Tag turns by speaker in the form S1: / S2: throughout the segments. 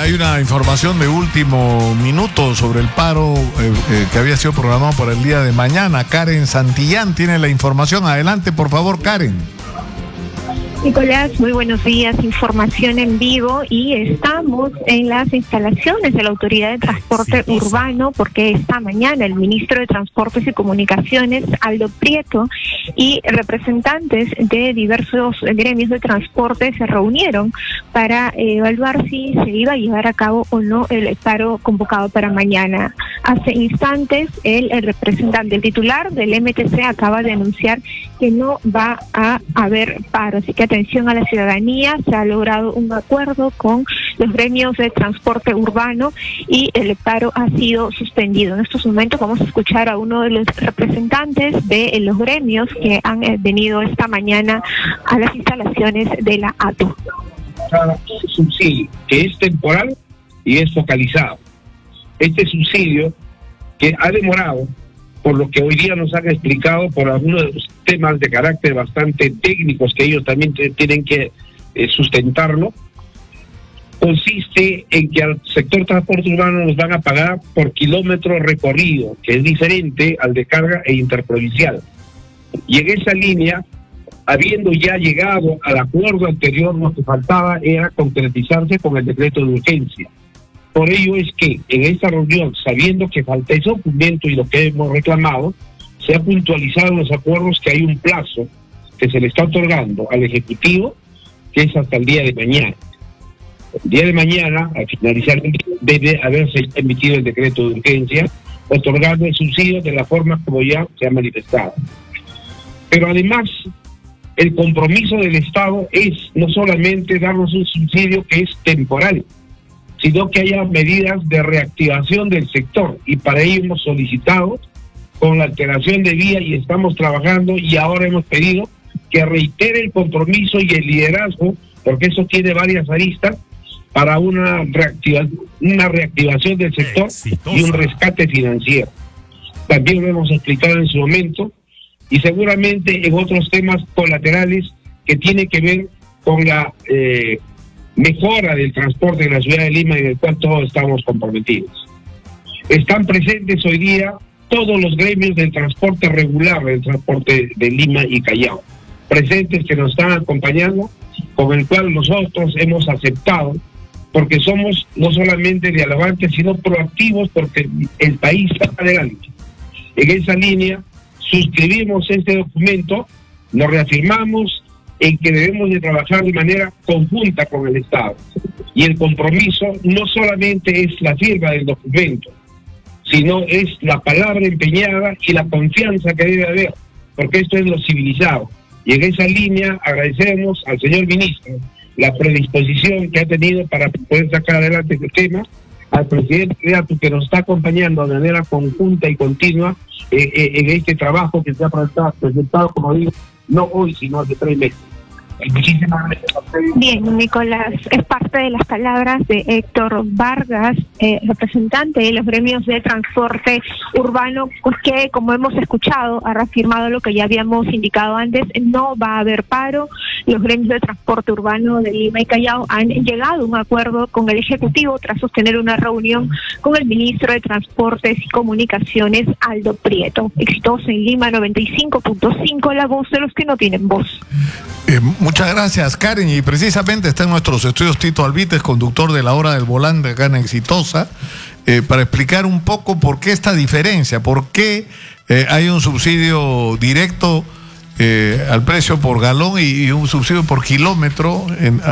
S1: hay una información de último minuto sobre el paro que había sido programado para el día de mañana. Karen Santillán tiene la información. Adelante, por favor, Karen.
S2: Nicolás, muy buenos días, información en vivo y estamos en las instalaciones de la Autoridad de Transporte Urbano porque esta mañana el ministro de Transportes y Comunicaciones, Aldo Prieto, y representantes de diversos gremios de transporte se reunieron para evaluar si se iba a llevar a cabo o no el paro convocado para mañana. Hace instantes el representante, el titular del MTC acaba de anunciar que no va a haber paro, así que atención a la ciudadanía, se ha logrado un acuerdo con los gremios de transporte urbano y el paro ha sido suspendido. En estos momentos vamos a escuchar a uno de los representantes de los gremios que han venido esta mañana a las instalaciones de la ATU.
S3: Subsidio que es temporal y es focalizado. Este subsidio que ha demorado, por lo que hoy día nos han explicado, por algunos de los temas de carácter bastante técnicos que ellos también tienen que sustentarlo, consiste en que al sector transporte urbano nos van a pagar por kilómetro recorrido, que es diferente al de carga e interprovincial. Y en esa línea, habiendo ya llegado al acuerdo anterior, lo que faltaba era concretizarse con el decreto de urgencia. Por ello es que en esta reunión, sabiendo que falta ese documento y lo que hemos reclamado, se ha puntualizado en los acuerdos que hay un plazo que se le está otorgando al Ejecutivo, que es hasta el día de mañana. El día de mañana, al finalizar, debe haberse emitido el decreto de urgencia, otorgando el subsidio de la forma como ya se ha manifestado. Pero además, el compromiso del Estado es no solamente darnos un subsidio que es temporal, sino que haya medidas de reactivación del sector, y para ello hemos solicitado con la alteración de vía y estamos trabajando, y ahora hemos pedido que reitere el compromiso y el liderazgo, porque eso tiene varias aristas, para una reactivación del sector y un rescate financiero. También lo hemos explicado en su momento, y seguramente en otros temas colaterales que tienen que ver con la mejora del transporte en la ciudad de Lima, en el cual todos estamos comprometidos. Están presentes hoy día todos los gremios del transporte regular, del transporte de Lima y Callao, presentes que nos están acompañando, con el cual nosotros hemos aceptado, porque somos no solamente dialogantes, sino proactivos, porque el país está adelante. En esa línea, suscribimos este documento, nos reafirmamos en que debemos de trabajar de manera conjunta con el Estado. Y el compromiso no solamente es la firma del documento, sino es la palabra empeñada y la confianza que debe haber, porque esto es lo civilizado. Y en esa línea agradecemos al señor ministro la predisposición que ha tenido para poder sacar adelante este tema, al presidente Creatu, que nos está acompañando de manera conjunta y continua en este trabajo que se ha presentado, como digo, no hoy, sino hace 3 meses. Muchísimas gracias a ustedes.
S2: Bien, Nicolás, es parte de las palabras de Héctor Vargas, representante de los gremios de transporte urbano, pues que, como hemos escuchado, ha reafirmado lo que ya habíamos indicado antes: no va a haber paro. Los gremios de transporte urbano de Lima y Callao han llegado a un acuerdo con el Ejecutivo tras sostener una reunión con el ministro de Transportes y Comunicaciones, Aldo Prieto. Exitosa en Lima 95.5, la voz de los que no tienen voz.
S1: Muchas gracias, Karen, y precisamente está en nuestros estudios Tito Albites, conductor de La Hora del Volante acá en Exitosa, para explicar un poco por qué esta diferencia, por qué hay un subsidio directo al precio por galón y un subsidio por kilómetro,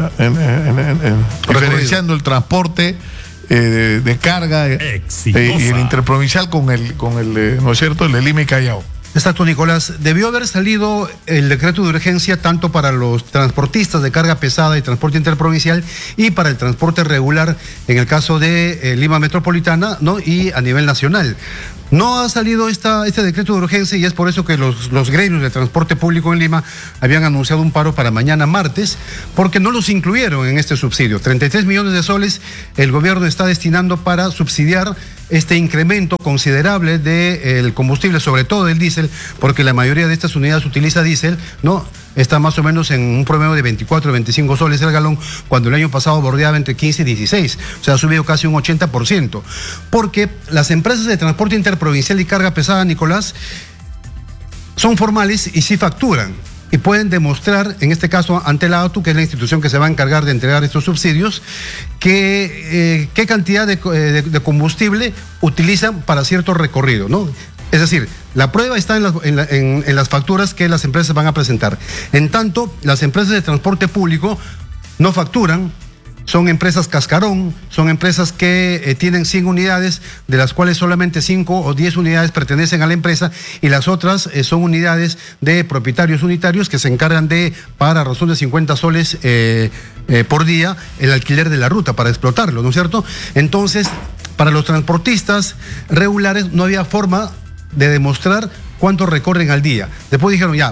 S1: referenciando el transporte de carga y el interprovincial con el ¿no es cierto?, el de Lima y Callao.
S4: Exacto, Nicolás. Debió haber salido el decreto de urgencia tanto para los transportistas de carga pesada y transporte interprovincial y para el transporte regular en el caso de Lima Metropolitana, ¿no?, y a nivel nacional. No ha salido este decreto de urgencia y es por eso que los gremios de transporte público en Lima habían anunciado un paro para mañana martes, porque no los incluyeron en este subsidio. 33 millones de soles el gobierno está destinando para subsidiar este incremento considerable del combustible, sobre todo del diésel, porque la mayoría de estas unidades utiliza diésel, ¿no? está más o menos en un promedio de 24, 25 soles el galón, cuando el año pasado bordeaba entre 15 y 16. O sea, ha subido casi un 80%. Porque las empresas de transporte interprovincial y carga pesada, Nicolás, son formales y sí facturan. Y pueden demostrar, en este caso ante la ATU, que es la institución que se va a encargar de entregar estos subsidios, qué cantidad de combustible utilizan para cierto recorrido, ¿no? Es decir, la prueba está en las facturas que las empresas van a presentar. En tanto, las empresas de transporte público no facturan. Son empresas cascarón, son empresas que tienen 100 unidades, de las cuales solamente 5 o 10 unidades pertenecen a la empresa, y las otras son unidades de propietarios unitarios que se encargan de pagar a razón de 50 soles por día el alquiler de la ruta para explotarlo, ¿no es cierto? Entonces, para los transportistas regulares no había forma de demostrar cuánto recorren al día. Después dijeron, ya,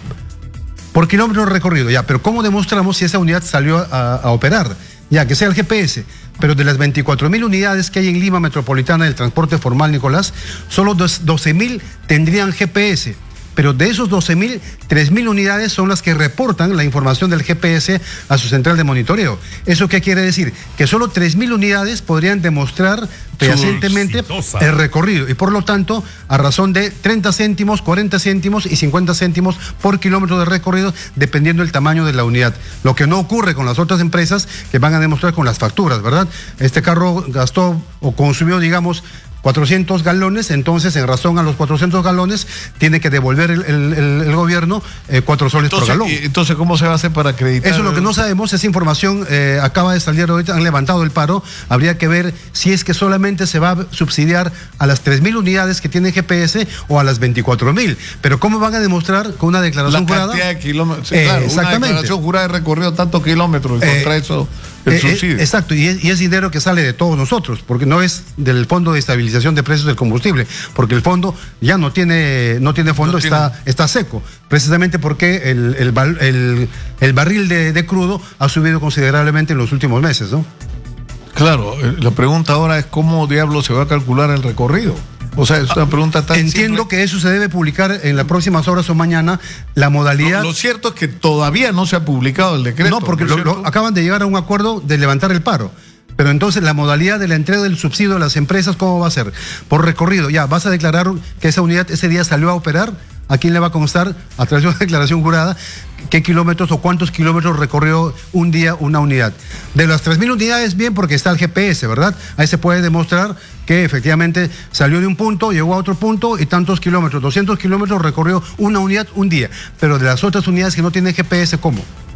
S4: por kilómetro recorrido, ya, pero ¿cómo demostramos si esa unidad salió a operar? Ya, que sea el GPS, pero de las 24.000 unidades que hay en Lima Metropolitana del transporte formal, Nicolás, solo 12.000 tendrían GPS. Pero de esos 12.000, 3.000 unidades son las que reportan la información del GPS a su central de monitoreo. ¿Eso qué quiere decir? Que solo 3.000 unidades podrían demostrar fehacientemente el recorrido, y por lo tanto, a razón de 30 céntimos, 40 céntimos y 50 céntimos por kilómetro de recorrido, dependiendo del tamaño de la unidad. Lo que no ocurre con las otras empresas, que van a demostrar con las facturas, ¿verdad? Este carro gastó o consumió, digamos, 400 galones, entonces en razón a los 400 galones tiene que devolver el gobierno 4 soles por galón.
S1: Entonces, ¿cómo se va a hacer para acreditar?
S4: Eso es lo que no sabemos, esa información acaba de salir ahorita, han levantado el paro, habría que ver si es que solamente se va a subsidiar a las 3.000 unidades que tienen GPS o a las 24.000, pero ¿cómo van a demostrar con una declaración jurada?
S1: La cantidad de kilómetros, sí, claro,
S4: exactamente.
S1: Una declaración jurada de recorrido tantos kilómetros, y contra eso el subsidio.
S4: Exacto, y es dinero que sale de todos nosotros, porque no es del Fondo de Estabilización de Precios del Combustible, porque el fondo ya no tiene fondo, está seco, precisamente porque el barril de crudo ha subido considerablemente en los últimos meses, ¿no?
S1: Claro, la pregunta ahora es cómo diablos se va a calcular el recorrido. O sea, es una pregunta tan
S4: Entiendo
S1: simple.
S4: que eso se debe publicar en las próximas horas o mañana, la modalidad.
S1: Lo cierto es que todavía no se ha publicado el decreto.
S4: No, porque acaban de llegar a un acuerdo de levantar el paro. Pero entonces la modalidad de la entrega del subsidio a las empresas, ¿cómo va a ser? Por recorrido. Ya, vas a declarar que esa unidad ese día salió a operar. ¿A quién le va a constar, a través de una declaración jurada, qué kilómetros o cuántos kilómetros recorrió un día una unidad? De las 3.000 unidades, bien, porque está el GPS, ¿verdad? Ahí se puede demostrar que efectivamente salió de un punto, llegó a otro punto y tantos kilómetros, 200 kilómetros recorrió una unidad un día. Pero de las otras unidades que no tienen GPS, ¿cómo?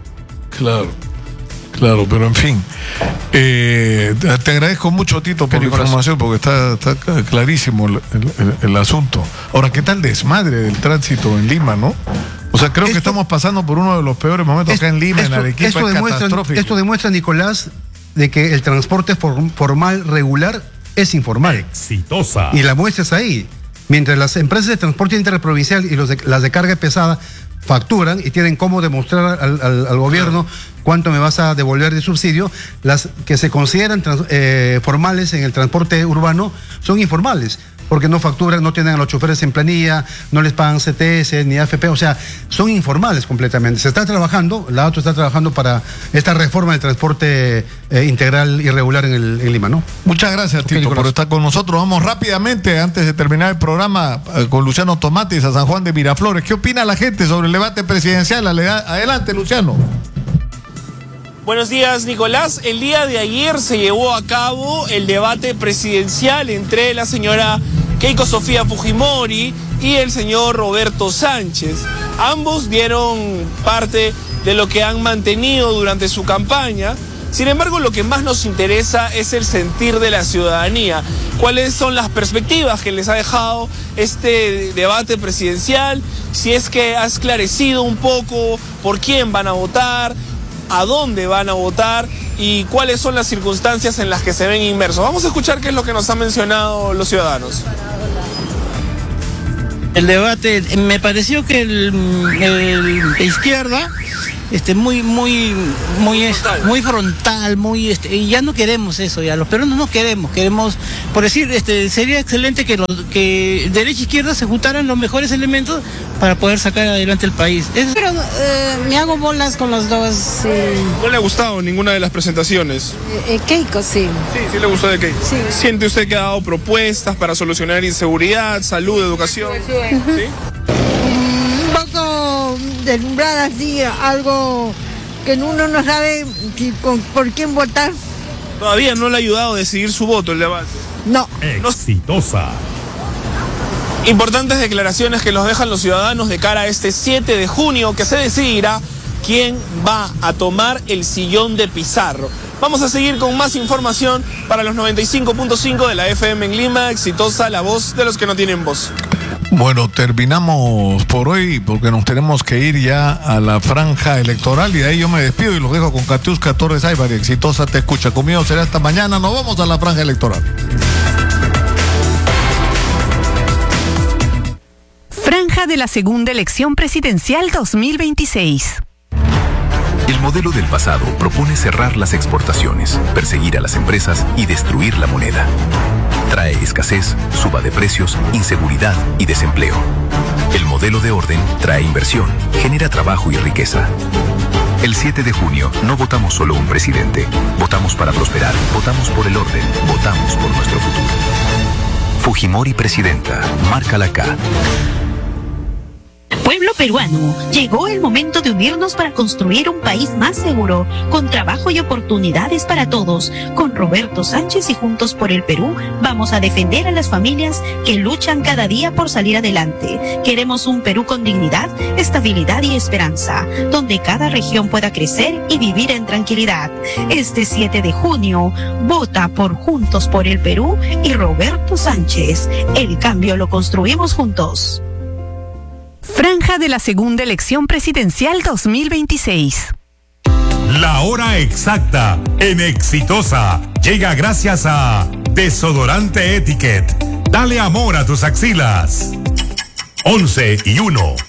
S1: Claro, pero en fin. Te agradezco mucho, Tito, por la información, porque está clarísimo el asunto. Ahora, ¿qué tal desmadre del tránsito en Lima, no? O sea, creo que estamos pasando por uno de los peores momentos acá en Lima, en Arequipa, es catastrófico.
S4: Esto demuestra, Nicolás, de que el transporte formal regular es informal.
S5: Exitosa.
S4: Y la muestra es ahí. Mientras las empresas de transporte interprovincial y las de carga pesada facturan y tienen cómo demostrar al gobierno cuánto me vas a devolver de subsidio, las que se consideran formales en el transporte urbano son informales, porque no facturan, no tienen a los choferes en planilla, no les pagan CTS ni AFP, o sea, son informales completamente. Se está trabajando, la ATU está trabajando para esta reforma del transporte integral y regular en Lima, ¿no?
S1: Muchas gracias, Tito, por estar con nosotros. Vamos rápidamente, antes de terminar el programa, con Luciano Tomatis a San Juan de Miraflores. ¿Qué opina la gente sobre el debate presidencial? Adelante, Luciano.
S6: Buenos días, Nicolás. El día de ayer se llevó a cabo el debate presidencial entre la señora Keiko Sofía Fujimori y el señor Roberto Sánchez. Ambos dieron parte de lo que han mantenido durante su campaña. Sin embargo, lo que más nos interesa es el sentir de la ciudadanía. ¿Cuáles son las perspectivas que les ha dejado este debate presidencial? Si es que ha esclarecido un poco por quién van a votar, a dónde van a votar y cuáles son las circunstancias en las que se ven inmersos. Vamos a escuchar qué es lo que nos han mencionado los ciudadanos.
S7: El debate, me pareció que el de izquierda
S5: muy frontal, y ya no queremos eso, ya los peruanos no queremos, por decir, sería excelente que derecha e izquierda se juntaran los mejores elementos para poder sacar adelante el país.
S7: Pero me hago bolas con los dos. Sí.
S6: ¿No le ha gustado ninguna de las presentaciones?
S7: Keiko, sí.
S6: Sí le gustó de Keiko.
S7: Sí.
S6: ¿Siente usted que ha dado propuestas para solucionar inseguridad, salud, educación? ¿Sí?
S7: Un poco deslumbrada, sí, algo que uno no sabe por quién votar.
S6: ¿Todavía no le ha ayudado a decidir su voto el debate?
S7: No.
S8: Exitosa.
S6: Importantes declaraciones que los dejan los ciudadanos de cara a este 7 de junio, que se decidirá quién va a tomar el sillón de Pizarro. Vamos a seguir con más información para los 95.5 de la FM en Lima. Exitosa, la voz de los que no tienen voz.
S1: Bueno, terminamos por hoy porque nos tenemos que ir ya a la franja electoral y de ahí yo me despido y los dejo con Katiuska Torres Aybar. Exitosa te escucha. Conmigo será hasta mañana. Nos vamos a la franja electoral.
S9: Franja de la segunda elección presidencial 2026.
S10: El modelo del pasado propone cerrar las exportaciones, perseguir a las empresas y destruir la moneda. Trae escasez, suba de precios, inseguridad y desempleo. El modelo de orden trae inversión, genera trabajo y riqueza. El 7 de junio no votamos solo un presidente, votamos para prosperar, votamos por el orden, votamos por nuestro futuro. Fujimori presidenta, márcala acá.
S11: Pueblo peruano, llegó el momento de unirnos para construir un país más seguro, con trabajo y oportunidades para todos. Con Roberto Sánchez y Juntos por el Perú, vamos a defender a las familias que luchan cada día por salir adelante. Queremos un Perú con dignidad, estabilidad y esperanza, donde cada región pueda crecer y vivir en tranquilidad. Este 7 de junio, vota por Juntos por el Perú y Roberto Sánchez. El cambio lo construimos juntos.
S9: Franja de la segunda elección presidencial 2026.
S8: La hora exacta en Exitosa llega gracias a Desodorante Etiquette. Dale amor a tus axilas. 11:01.